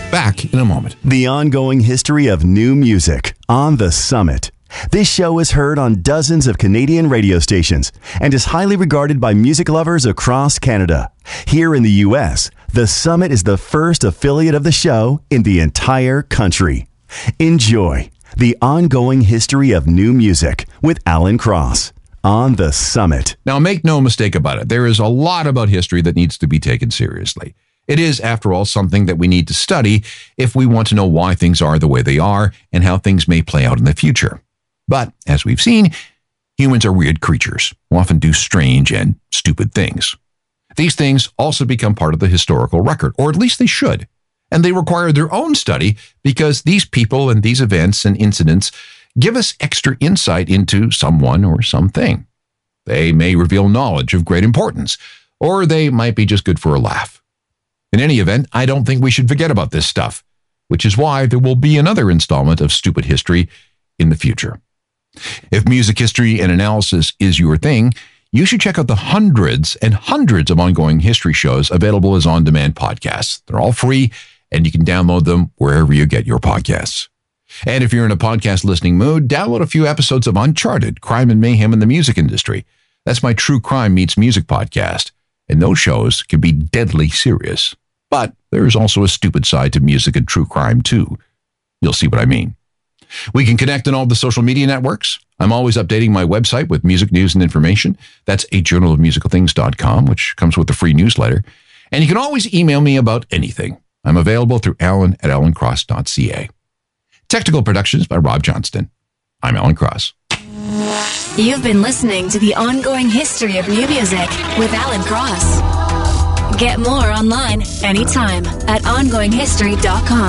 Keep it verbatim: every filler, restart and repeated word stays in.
Back in a moment. The ongoing history of new music on The Summit. This show is heard on dozens of Canadian radio stations and is highly regarded by music lovers across Canada. Here in the U S, The Summit is the first affiliate of the show in the entire country. Enjoy the ongoing history of new music with Alan Cross on The Summit. Now, make no mistake about it. There is a lot about history that needs to be taken seriously. It is, after all, something that we need to study if we want to know why things are the way they are and how things may play out in the future. But, as we've seen, humans are weird creatures who often do strange and stupid things. These things also become part of the historical record, or at least they should. And they require their own study because these people and these events and incidents give us extra insight into someone or something. They may reveal knowledge of great importance, or they might be just good for a laugh. In any event, I don't think we should forget about this stuff, which is why there will be another installment of Stupid History in the future. If music history and analysis is your thing, you should check out the hundreds and hundreds of ongoing history shows available as on-demand podcasts. They're all free, and you can download them wherever you get your podcasts. And if you're in a podcast listening mood, download a few episodes of Uncharted, Crime and Mayhem in the Music Industry. That's my true crime meets music podcast, and those shows can be deadly serious. But there is also a stupid side to music and true crime, too. You'll see what I mean. We can connect on all the social media networks. I'm always updating my website with music news and information. That's a journal of musical things dot com, which comes with a free newsletter. And you can always email me about anything. I'm available through alan at alan cross dot c a. Technical productions by Rob Johnston. I'm Alan Cross. You've been listening to the ongoing history of new music with Alan Cross. Get more online anytime at ongoing history dot com.